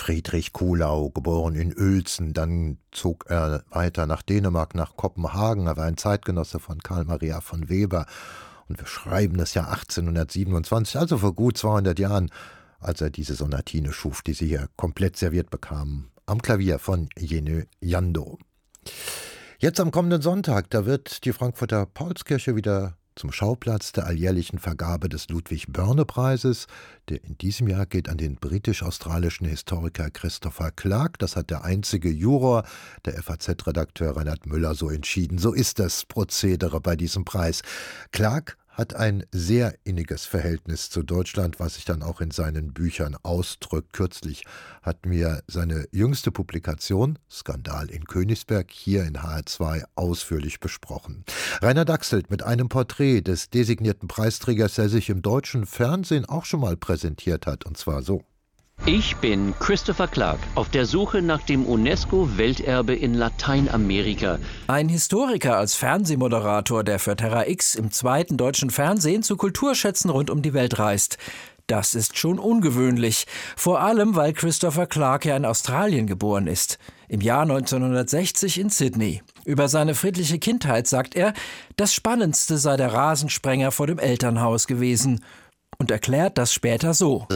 Friedrich Kuhlau, geboren in Uelzen. Dann zog er weiter nach Dänemark, nach Kopenhagen. Er war ein Zeitgenosse von Karl Maria von Weber. Und wir schreiben das Jahr 1827, also vor gut 200 Jahren, als er diese Sonatine schuf, die Sie hier komplett serviert bekamen, am Klavier von Jenö Jandó. Jetzt am kommenden Sonntag, da wird die Frankfurter Paulskirche wieder zum Schauplatz der alljährlichen Vergabe des Ludwig-Börne-Preises. Der in diesem Jahr geht an den britisch-australischen Historiker Christopher Clark. Das hat der einzige Juror, der FAZ-Redakteur Reinhard Müller, so entschieden. So ist das Prozedere bei diesem Preis. Clark hat ein sehr inniges Verhältnis zu Deutschland, was sich dann auch in seinen Büchern ausdrückt. Kürzlich hat mir seine jüngste Publikation, Skandal in Königsberg, hier in HR2 ausführlich besprochen. Rainer Dachselt mit einem Porträt des designierten Preisträgers, der sich im deutschen Fernsehen auch schon mal präsentiert hat, und zwar so. Ich bin Christopher Clark, auf der Suche nach dem UNESCO-Welterbe in Lateinamerika. Ein Historiker als Fernsehmoderator, der für Terra X im zweiten deutschen Fernsehen zu Kulturschätzen rund um die Welt reist. Das ist schon ungewöhnlich, vor allem weil Christopher Clark ja in Australien geboren ist. Im Jahr 1960 in Sydney. Über seine friedliche Kindheit sagt er, das Spannendste sei der Rasensprenger vor dem Elternhaus gewesen. Und erklärt das später so.